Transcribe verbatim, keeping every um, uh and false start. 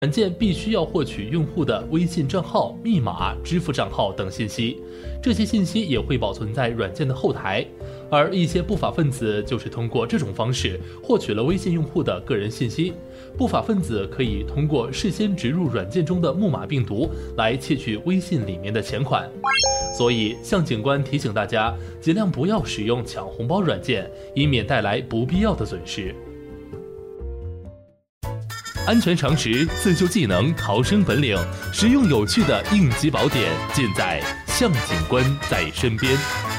软件必须要获取用户的微信账号、密码、支付账号等信息，这些信息也会保存在软件的后台。而一些不法分子就是通过这种方式获取了微信用户的个人信息。不法分子可以通过事先植入软件中的木马病毒来窃取微信里面的钱款。所以，向警官提醒大家，尽量不要使用抢红包软件，以免带来不必要的损失。安全常识、自救技能、逃生本领，实用有趣的应急宝典，尽在向警官在身边。